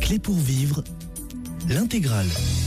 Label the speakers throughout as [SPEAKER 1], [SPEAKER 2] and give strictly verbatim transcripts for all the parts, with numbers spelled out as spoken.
[SPEAKER 1] Clés pour vivre, l'intégrale.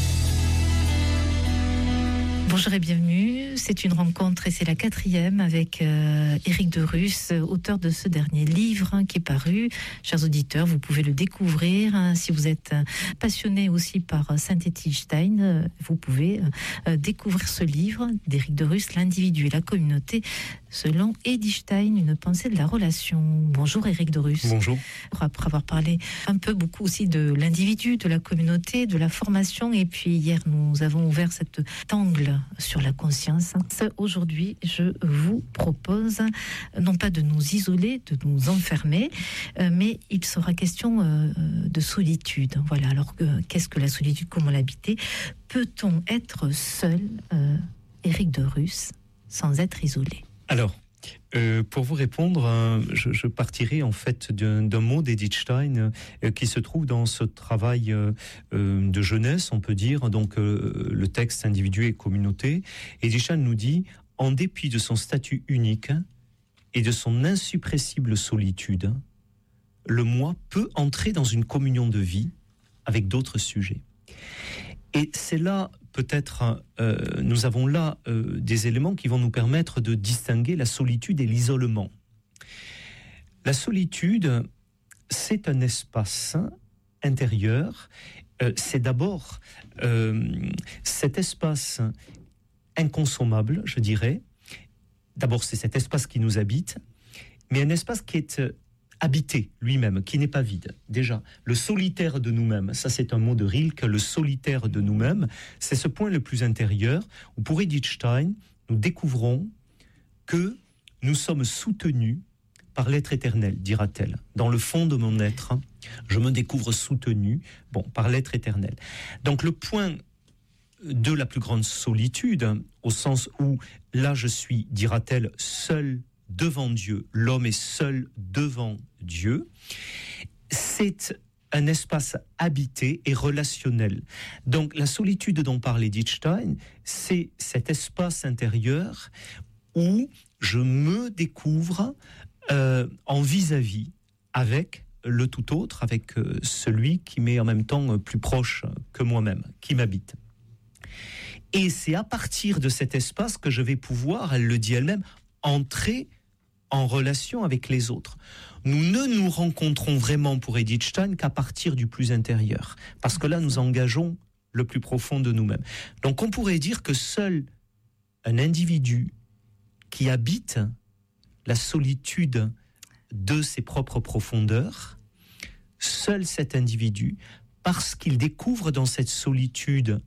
[SPEAKER 2] Bonjour et bienvenue, c'est une rencontre et c'est la quatrième avec euh, Éric de Russe, auteur de ce dernier livre hein, qui est paru. Chers auditeurs, vous pouvez le découvrir. Hein, si vous êtes euh, passionné aussi par euh, Saint-Étienne, euh, vous pouvez euh, découvrir ce livre d'Éric de Russe, L'individu et la communauté, selon Edith Stein, une pensée de la relation. Bonjour Éric de Russe.
[SPEAKER 3] Bonjour.
[SPEAKER 2] Après avoir parlé un peu beaucoup aussi de l'individu, de la communauté, de la formation, et puis hier nous avons ouvert cet angle sur la conscience. Aujourd'hui, je vous propose non pas de nous isoler, de nous enfermer, mais il sera question de solitude. Voilà. Alors qu'est-ce que la solitude, comment l'habiter? Peut-on être seul, euh, Éric de Russe, sans être isolé?
[SPEAKER 3] Alors, euh, pour vous répondre, euh, je, je partirai en fait d'un, d'un mot d'Edith Stein euh, qui se trouve dans ce travail euh, euh, de jeunesse, on peut dire, donc euh, le texte Individu et communauté. Edith Stein nous dit, en dépit de son statut unique et de son insuppressible solitude, le moi peut entrer dans une communion de vie avec d'autres sujets. Et c'est là, peut-être, euh, nous avons là euh, des éléments qui vont nous permettre de distinguer la solitude et l'isolement. La solitude, c'est un espace intérieur. Euh, c'est d'abord euh, cet espace inconsommable, je dirais. D'abord, c'est cet espace qui nous habite, mais un espace qui est habité lui-même, qui n'est pas vide. Déjà, le solitaire de nous-mêmes, ça c'est un mot de Rilke, le solitaire de nous-mêmes, c'est ce point le plus intérieur où pour Edith Stein, nous découvrons que nous sommes soutenus par l'être éternel, dira-t-elle. Dans le fond de mon être, je me découvre soutenu, bon, par l'être éternel. Donc le point de la plus grande solitude, au sens où là je suis, dira-t-elle, seul devant Dieu, l'homme est seul devant Dieu, c'est un espace habité et relationnel. Donc la solitude dont parle Edith Stein, c'est cet espace intérieur où je me découvre euh, en vis-à-vis avec le tout autre, avec euh, celui qui m'est en même temps plus proche que moi-même, qui m'habite. Et c'est à partir de cet espace que je vais pouvoir, elle le dit elle-même, entrer en relation avec les autres. Nous ne nous rencontrons vraiment pour Edith Stein qu'à partir du plus intérieur, parce que là nous engageons le plus profond de nous-mêmes. Donc on pourrait dire que seul un individu qui habite la solitude de ses propres profondeurs, seul cet individu, parce qu'il découvre dans cette solitude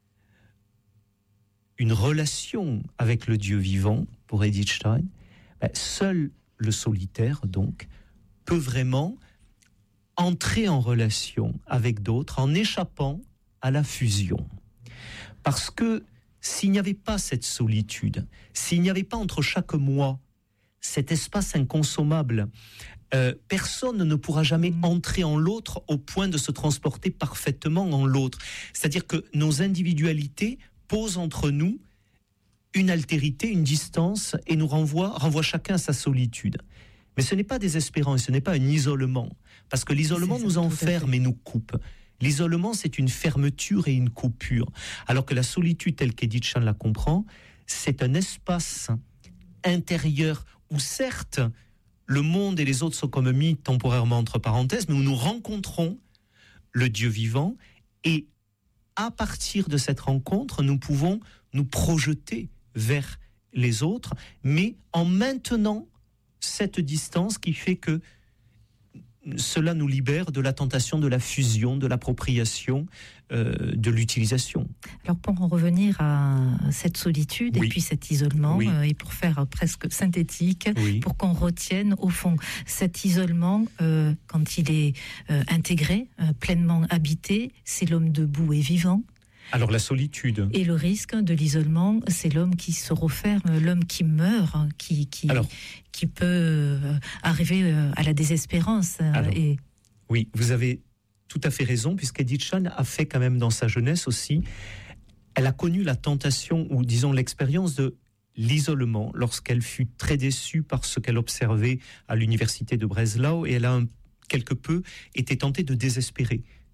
[SPEAKER 3] une relation avec le Dieu vivant, pour Edith Stein, ben, seul le solitaire, donc, peut vraiment entrer en relation avec d'autres en échappant à la fusion. Parce que s'il n'y avait pas cette solitude, s'il n'y avait pas entre chaque moi cet espace inconsommable, euh, personne ne pourra jamais entrer en l'autre au point de se transporter parfaitement en l'autre. C'est-à-dire que nos individualités posent entre nous une altérité, une distance, et nous renvoie, renvoie chacun à sa solitude. Mais ce n'est pas désespérant, et ce n'est pas un isolement, parce que l'isolement nous enferme et nous coupe. L'isolement, c'est une fermeture et une coupure, alors que la solitude, telle qu'Edith Stein la comprend, c'est un espace intérieur où certes, le monde et les autres sont comme mis temporairement entre parenthèses, mais où nous rencontrons le Dieu vivant, et à partir de cette rencontre, nous pouvons nous projeter vers les autres, mais en maintenant cette distance qui fait que cela nous libère de la tentation de la fusion, de l'appropriation, euh, de l'utilisation.
[SPEAKER 2] Alors pour en revenir à cette solitude oui. et puis cet isolement, oui. euh, et pour faire presque synthétique, oui. pour qu'on retienne au fond cet isolement, euh, quand il est euh, intégré, euh, pleinement habité, c'est l'homme debout et vivant.
[SPEAKER 3] Alors la solitude.
[SPEAKER 2] Et le risque de l'isolement, c'est l'homme qui se referme, l'homme qui meurt, qui qui Alors, qui peut arriver à la désespérance.
[SPEAKER 3] Alors,
[SPEAKER 2] et...
[SPEAKER 3] Oui, vous avez tout à fait raison, puisqu'Edith Stein a fait quand même dans sa jeunesse aussi, elle a connu la tentation, ou disons l'expérience de l'isolement, lorsqu'elle fut très déçue par ce qu'elle observait à l'université de Breslau, et elle a un, quelque peu été tentée de désespérer.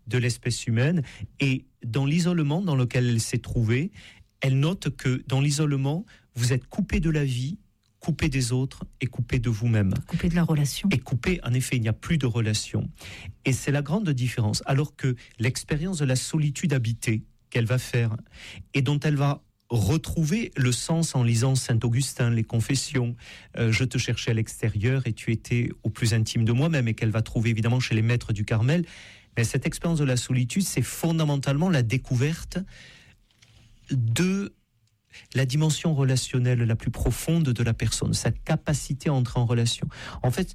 [SPEAKER 3] de l'espèce humaine. Et dans l'isolement dans lequel elle s'est trouvée, elle note que dans l'isolement, vous êtes coupé de la vie, coupé des autres et coupé de vous-même.
[SPEAKER 2] Coupé de la relation.
[SPEAKER 3] Et coupé, en effet, il n'y a plus de relation. Et c'est la grande différence. Alors que l'expérience de la solitude habitée qu'elle va faire et dont elle va retrouver le sens en lisant Saint-Augustin, les Confessions, euh, je te cherchais à l'extérieur et tu étais au plus intime de moi-même, et qu'elle va trouver évidemment chez les maîtres du Carmel. Mais cette expérience de la solitude, c'est fondamentalement la découverte de la dimension relationnelle la plus profonde de la personne, sa capacité à entrer en relation. En fait,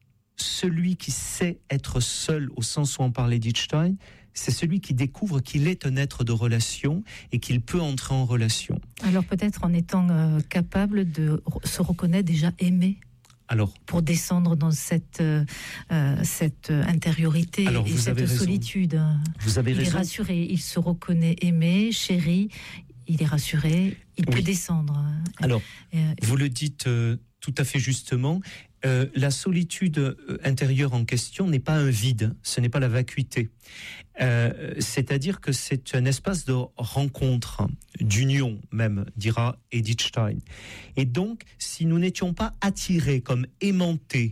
[SPEAKER 3] celui qui sait être seul, au sens où en parlait Dietzstein, c'est celui qui découvre qu'il est un être de relation et qu'il peut entrer en relation.
[SPEAKER 2] Alors peut-être en étant euh, capable de se reconnaître déjà aimé.
[SPEAKER 3] Alors,
[SPEAKER 2] pour descendre dans cette, euh, cette intériorité
[SPEAKER 3] alors,
[SPEAKER 2] et
[SPEAKER 3] vous
[SPEAKER 2] cette
[SPEAKER 3] avez
[SPEAKER 2] solitude.
[SPEAKER 3] Vous avez
[SPEAKER 2] il
[SPEAKER 3] raison.
[SPEAKER 2] est rassuré, il se reconnaît aimé, chéri, il est rassuré, il oui. peut descendre.
[SPEAKER 3] Alors,
[SPEAKER 2] euh,
[SPEAKER 3] vous le dites euh, tout à fait justement, euh, la solitude intérieure en question n'est pas un vide, ce n'est pas la vacuité. Euh, c'est-à-dire que c'est un espace de rencontre, d'union même, dira Edith Stein. Et donc, si nous n'étions pas attirés comme aimantés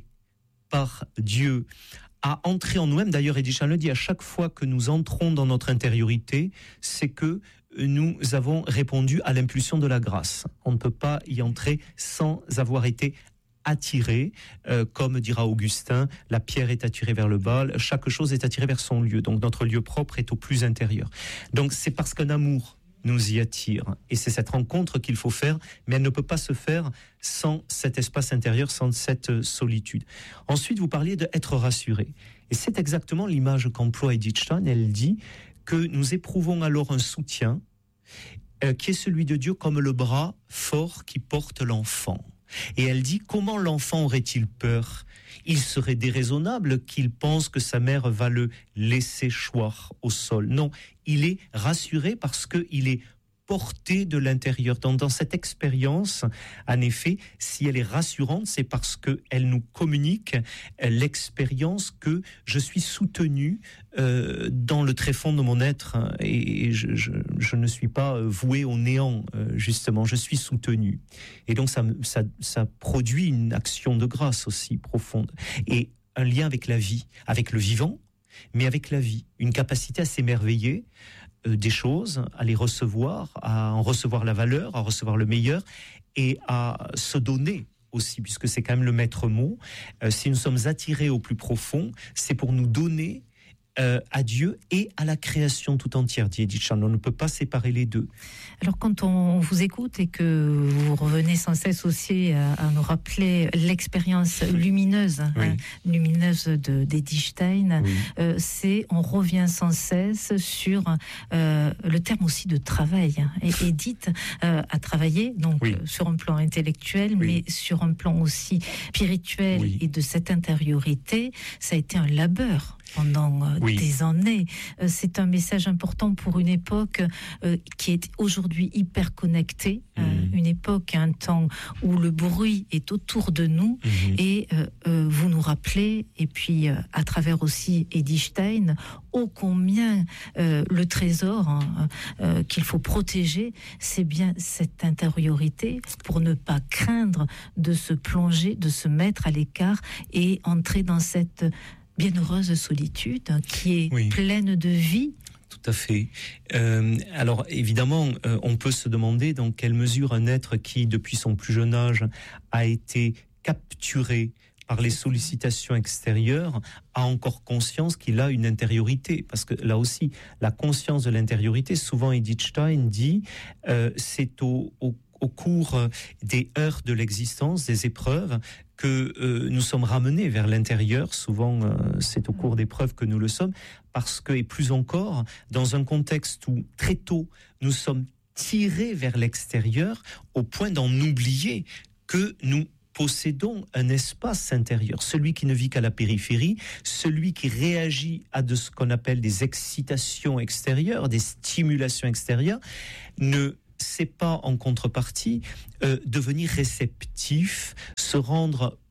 [SPEAKER 3] par Dieu à entrer en nous-mêmes, d'ailleurs Edith Stein le dit, à chaque fois que nous entrons dans notre intériorité, c'est que nous avons répondu à l'impulsion de la grâce. On ne peut pas y entrer sans avoir été attiré, euh, comme dira Augustin, la pierre est attirée vers le bas, chaque chose est attirée vers son lieu. Donc notre lieu propre est au plus intérieur. Donc c'est parce qu'un amour nous y attire. Et c'est cette rencontre qu'il faut faire, mais elle ne peut pas se faire sans cet espace intérieur, sans cette solitude. Ensuite, vous parliez d'être rassuré. Et c'est exactement l'image qu'emploie Edith Stein. Elle dit que nous éprouvons alors un soutien euh, qui est celui de Dieu comme le bras fort qui porte l'enfant. Et elle dit, comment l'enfant aurait-il peur ? Il serait déraisonnable qu'il pense que sa mère va le laisser choir au sol. Non, il est rassuré parce qu'il est porté de l'intérieur. Dans, dans cette expérience, en effet, si elle est rassurante, c'est parce qu'elle nous communique l'expérience que je suis soutenu euh, dans le tréfonds de mon être et je, je, je ne suis pas voué au néant, euh, justement, je suis soutenu. Et donc ça, ça, ça produit une action de grâce aussi profonde et un lien avec la vie, avec le vivant, mais avec la vie, une capacité à s'émerveiller des choses, à les recevoir, à en recevoir la valeur, à recevoir le meilleur et à se donner aussi, puisque c'est quand même le maître mot. Euh, si nous sommes attirés au plus profond, c'est pour nous donner euh, à Dieu et à la création tout entière, dit Edith Stein. On ne peut pas séparer les deux.
[SPEAKER 2] Alors quand on vous écoute et que vous revenez sans cesse aussi à, à nous rappeler l'expérience lumineuse, oui. hein, lumineuse de, d'Edith Stein, oui. euh, c'est, on revient sans cesse sur euh, le terme aussi de travail. Et Edith euh, a travaillé donc oui. sur un plan intellectuel, oui. mais sur un plan aussi spirituel oui. et de cette intériorité, ça a été un labeur pendant euh, oui. des années. Euh, c'est un message important pour une époque euh, qui est aujourd'hui hyper connectée, mmh. euh, une époque, un temps où le bruit est autour de nous mmh. et euh, euh, vous nous rappelez, et puis euh, à travers aussi Edith Stein, ô combien euh, le trésor hein, euh, qu'il faut protéger, c'est bien cette intériorité pour ne pas craindre de se plonger, de se mettre à l'écart et entrer dans cette bienheureuse solitude qui est oui. pleine de vie.
[SPEAKER 3] Tout à fait. Euh, alors évidemment, euh, on peut se demander dans quelle mesure un être qui, depuis son plus jeune âge, a été capturé par les sollicitations extérieures, a encore conscience qu'il a une intériorité. Parce que là aussi, la conscience de l'intériorité, souvent Edith Stein dit, euh, c'est au, au au cours des heures de l'existence, des épreuves, que euh, nous sommes ramenés vers l'intérieur. Souvent, euh, c'est au cours d'épreuves que nous le sommes, parce que, et plus encore, dans un contexte où, très tôt, nous sommes tirés vers l'extérieur, au point d'en oublier que nous possédons un espace intérieur, celui qui ne vit qu'à la périphérie, celui qui réagit à de ce qu'on appelle des excitations extérieures, des stimulations extérieures, ne c'est pas en contrepartie euh, devenir réceptif, se rendre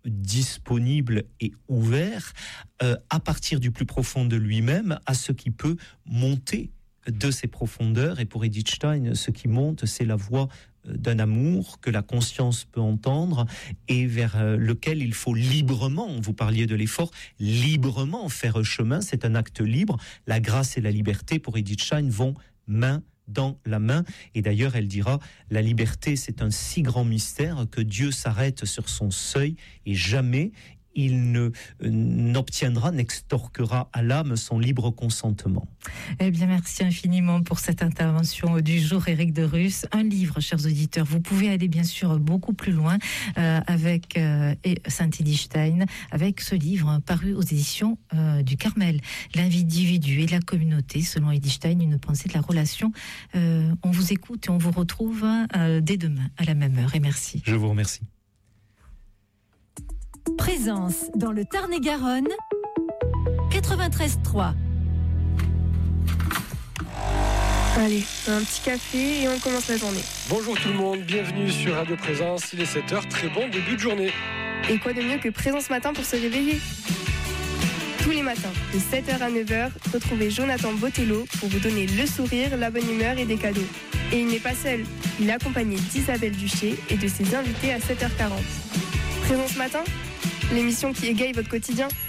[SPEAKER 3] disponible et ouvert euh, à partir du plus profond de lui-même à ce qui peut monter de ses profondeurs. Et pour Edith Stein, ce qui monte, c'est la voix d'un amour que la conscience peut entendre et vers lequel il faut librement, vous parliez de l'effort, librement faire chemin. C'est un acte libre. La grâce et la liberté pour Edith Stein vont main dans la main. Et d'ailleurs, elle dira, la liberté, c'est un si grand mystère que Dieu s'arrête sur son seuil et jamais il ne, euh, n'obtiendra, n'extorquera à l'âme son libre consentement.
[SPEAKER 2] Eh bien, merci infiniment pour cette intervention du jour, Éric de Russe. Un livre, chers auditeurs, vous pouvez aller bien sûr beaucoup plus loin euh, avec euh, Saint-Edith Stein, avec ce livre paru aux éditions euh, du Carmel, L'individu et la communauté, selon Edith Stein, une pensée de la relation. Euh, on vous écoute et on vous retrouve euh, dès demain à la même heure. Et merci.
[SPEAKER 3] Je vous remercie.
[SPEAKER 4] Présence dans le Tarn-et-Garonne, quatre-vingt-treize trois.
[SPEAKER 5] Allez, un petit café et on commence la journée.
[SPEAKER 6] Bonjour tout le monde, bienvenue sur Radio Présence, il est sept heures, très bon début de journée.
[SPEAKER 5] Et quoi de mieux que Présence Matin pour se réveiller ? Tous les matins, de sept heures à neuf heures, retrouvez Jonathan Botello pour vous donner le sourire, la bonne humeur et des cadeaux. Et il n'est pas seul, il est accompagné d'Isabelle Duché et de ses invités à sept heures quarante. Présence Matin, l'émission qui égaye votre quotidien.